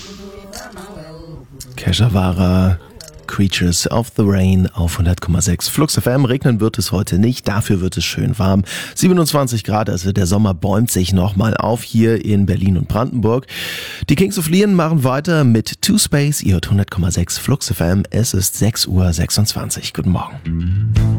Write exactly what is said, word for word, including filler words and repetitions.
Keshavara, Creatures of the Rain auf hundert Komma sechs Flux F M. Regnen wird es heute nicht, dafür wird es schön warm. siebenundzwanzig Grad, also der Sommer bäumt sich nochmal auf hier in Berlin und Brandenburg. Die Kings of Leon machen weiter mit Two Space, ihr hört hundert Komma sechs Flux F M. Es ist sechs Uhr sechsundzwanzig. Guten Morgen.